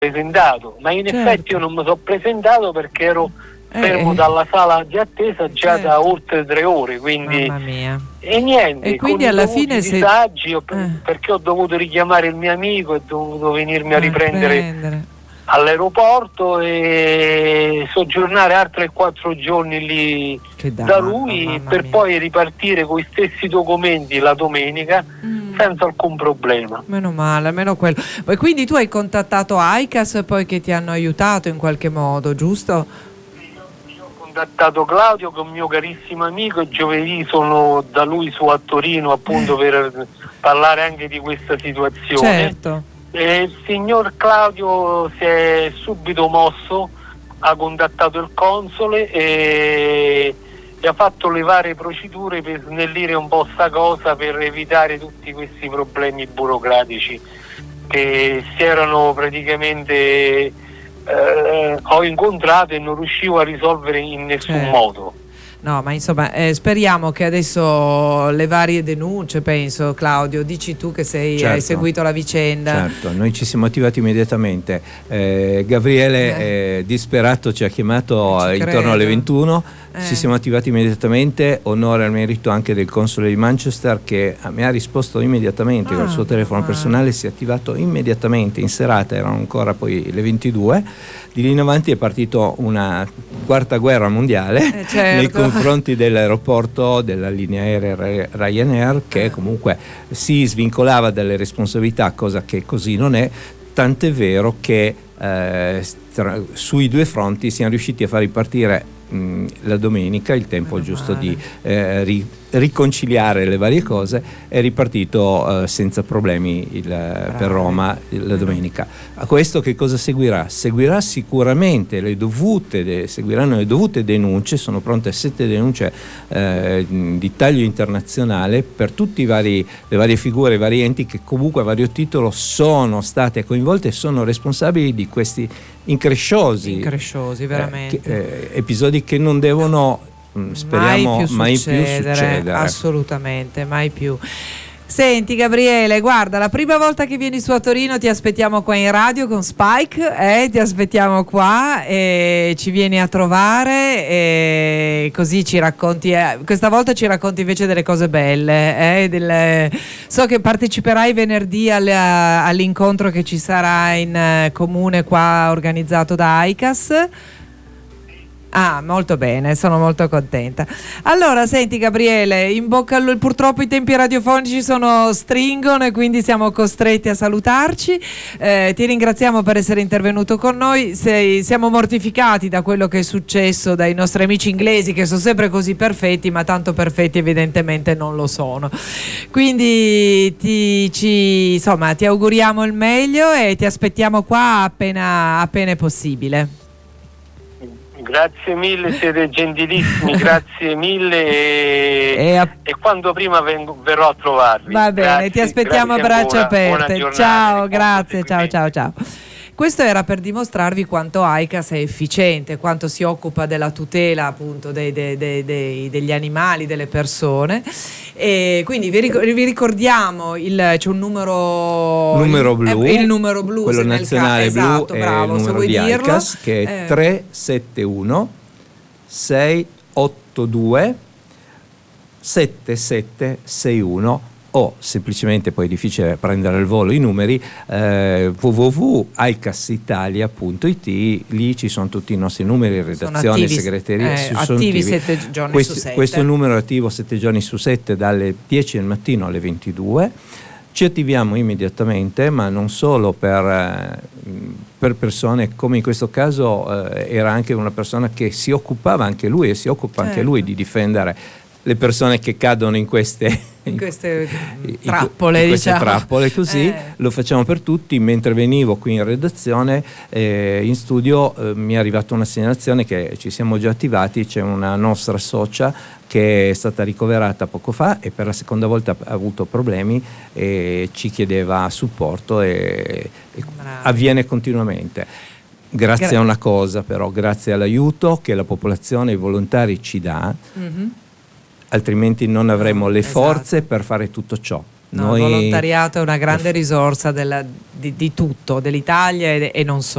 presentato, ma in effetti io non mi sono presentato perché ero fermo dalla sala di attesa già da oltre 3 ore, quindi mamma mia. e niente, E quindi con alla i fine disagi, perché ho dovuto richiamare il mio amico e dovuto venirmi a riprendere all'aeroporto e soggiornare altri 4 giorni lì da lui per poi ripartire con gli stessi documenti la domenica senza alcun problema. Meno male, almeno quello. E quindi tu hai contattato AICAS poi che ti hanno aiutato in qualche modo, giusto? Io ho contattato Claudio, che è un mio carissimo amico, e giovedì sono da lui su a Torino appunto per parlare anche di questa situazione. Certo. Il signor Claudio si è subito mosso, ha contattato il console e ha fatto le varie procedure per snellire un po' sta cosa, per evitare tutti questi problemi burocratici che si erano praticamente ho incontrato e non riuscivo a risolvere in nessun modo. No, ma insomma speriamo che adesso le varie denunce, penso, Claudio, dici tu che hai seguito la vicenda. Certo, noi ci siamo attivati immediatamente. Gabriele disperato ci ha chiamato intorno alle 21. Ci siamo attivati immediatamente, onore al merito anche del console di Manchester che mi ha risposto immediatamente con il suo telefono personale, si è attivato immediatamente in serata, erano ancora poi le 22. Di lì in avanti è partito una quarta guerra mondiale nei confronti dell'aeroporto della linea aerea Ryanair, che comunque si svincolava dalle responsabilità, cosa che così non è, tant'è vero che sui 2 fronti siamo riusciti a far ripartire la domenica, il tempo giusto di riconciliare le varie cose, è ripartito senza problemi per Roma la domenica. A questo che cosa seguirà? Seguirà sicuramente seguiranno le dovute denunce, sono pronte 7 denunce di taglio internazionale per tutte le varie figure, i vari enti che comunque a vario titolo sono state coinvolte e sono responsabili di questi incresciosi veramente episodi che non devono, speriamo, mai più succedere. Assolutamente, mai più. Senti Gabriele, guarda, la prima volta che vieni su a Torino ti aspettiamo qua in radio con Spike, ti aspettiamo qua e ci vieni a trovare e così ci racconti, questa volta ci racconti invece delle cose belle, so che parteciperai venerdì all'incontro che ci sarà in comune qua organizzato da AICAS. Ah, molto bene, sono molto contenta. Allora, senti Gabriele, in bocca al lupo, purtroppo i tempi radiofonici stringono e quindi siamo costretti a salutarci. Ti ringraziamo per essere intervenuto con noi. Siamo mortificati da quello che è successo dai nostri amici inglesi, che sono sempre così perfetti, ma tanto perfetti evidentemente non lo sono. Quindi ti auguriamo il meglio e ti aspettiamo qua appena è possibile. Grazie mille, siete gentilissimi, grazie mille e quando prima verrò a trovarvi. Va bene, grazie, ti aspettiamo a braccia aperte. Ciao, grazie, ciao. Questo era per dimostrarvi quanto AICAS è efficiente, quanto si occupa della tutela appunto degli animali, delle persone. E quindi vi ricordiamo c'è un numero blu, il numero blu, quello nazionale blu, esatto, bravo, il numero di AICAS che è 371 682 7761 o semplicemente, poi è difficile prendere al volo i numeri, www.icasitalia.it, lì ci sono tutti i nostri numeri, redazione, segreteria, attivi 7 giorni su 7. Questo numero è attivo 7 giorni su 7 dalle 10 del mattino alle 22. Ci attiviamo immediatamente, ma non solo per persone come in questo caso era anche una persona che si occupava anche lui e si occupa anche lui di difendere le persone che cadono in queste trappole, trappole così. Lo facciamo per tutti. Mentre venivo qui in redazione, in studio, mi è arrivata una segnalazione che ci siamo già attivati. C'è una nostra socia che è stata ricoverata poco fa e per la seconda volta ha avuto problemi e ci chiedeva supporto e avviene continuamente. Grazie a una cosa però, grazie all'aiuto che la popolazione, i volontari ci dà, altrimenti non avremo le forze per fare tutto ciò. No, il volontariato è una grande risorsa di tutto, dell'Italia e non solo.